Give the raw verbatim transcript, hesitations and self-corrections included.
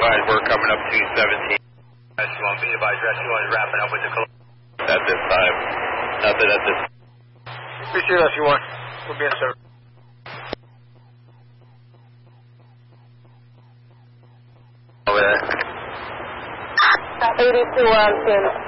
advised, we're coming up to seventeen. S U one, be advised, S U one is wrapping up with the collision. At this time, nothing at this time. Appreciate it, S U one. We'll be in service. Over there. eighty-two, uh, ten.